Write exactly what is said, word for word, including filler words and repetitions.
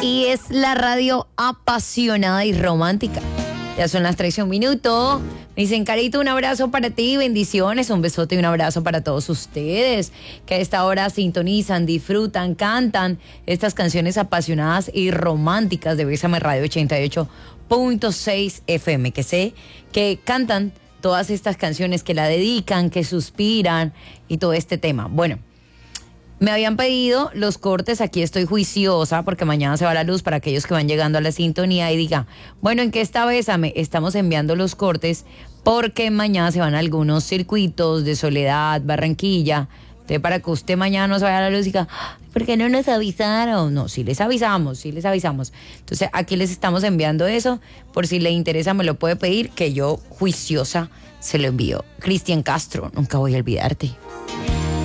Y es la radio apasionada y romántica. Ya son las tres y un minuto. Me dicen, Carito, un abrazo para ti, bendiciones, un besote y un abrazo para todos ustedes que a esta hora sintonizan, disfrutan, cantan estas canciones apasionadas y románticas de Bésame Radio ochenta y ocho punto seis F M, que sé que cantan todas estas canciones, que la dedican, que suspiran y todo este tema. Bueno, me habían pedido los cortes, aquí estoy juiciosa porque mañana se va la luz para aquellos que van llegando a la sintonía y diga, bueno, ¿en qué está Bésame? Estamos enviando los cortes porque mañana se van algunos circuitos de Soledad, Barranquilla. Entonces, para que usted mañana no se vaya a la luz y diga, ¿por qué no nos avisaron? No, sí les avisamos, sí les avisamos. Entonces, aquí les estamos enviando eso. Por si le interesa, me lo puede pedir, que yo, juiciosa, se lo envío. Cristian Castro, nunca voy a olvidarte.